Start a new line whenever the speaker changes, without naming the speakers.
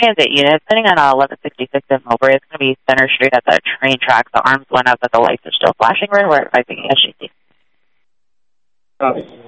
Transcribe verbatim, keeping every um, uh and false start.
transit unit sitting on eleven sixty-six in Mowbray. It's going to be center street at the train track. The arms went up, but the lights are still flashing red. We're advising E S G C.
Copy.